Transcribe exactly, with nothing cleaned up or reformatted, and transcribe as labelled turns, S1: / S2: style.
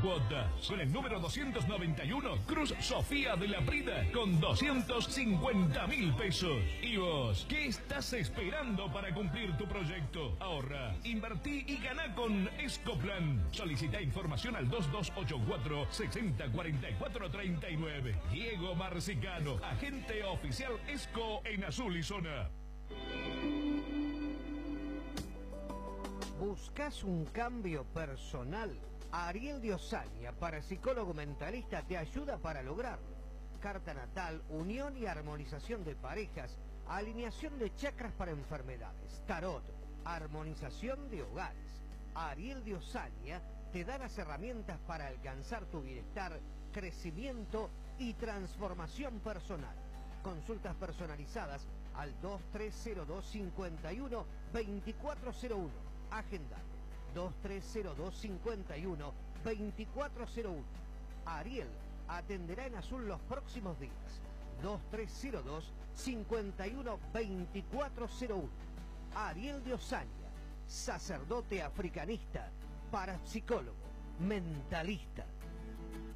S1: cuotas. Con el número doscientos noventa y uno, Cruz Sofía de la Prida, con doscientos cincuenta mil pesos. ¿Y vos, qué estás esperando para cumplir tu proyecto? Ahorra, invertí y ganá con Escoplan. Solicita información al dos dos ocho cuatro, seis cero cuatro cuatro tres nueve. Diego Marcicano, agente oficial Esco en Azul y Zona.
S2: ¿Buscas un cambio personal? Ariel de Osaña, parapsicólogo mentalista, te ayuda para lograrlo. Carta natal, unión y armonización de parejas, alineación de chakras para enfermedades, tarot, armonización de hogares. Ariel de Osaña te da las herramientas para alcanzar tu bienestar, crecimiento y transformación personal. Consultas personalizadas al dos tres cero dos, cinco uno, dos cuatro cero uno. Agenda dos tres cero dos, cinco uno, dos cuatro cero uno. Ariel atenderá en Azul los próximos días. dos tres cero dos, cinco uno, dos cuatro cero uno. Ariel de Osaña, sacerdote africanista, parapsicólogo, mentalista.